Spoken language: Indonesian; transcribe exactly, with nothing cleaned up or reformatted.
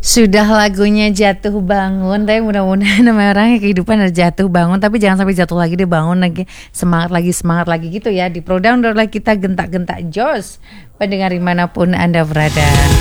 Sudah lagunya jatuh bangun, tapi mudah-mudahan namanya orang kehidupan ada jatuh bangun, tapi jangan sampai jatuh lagi deh, bangun lagi, semangat lagi, semangat lagi gitu ya. Di Pro Down kita gentak-gentak jos, pendengar dimanapun Anda berada.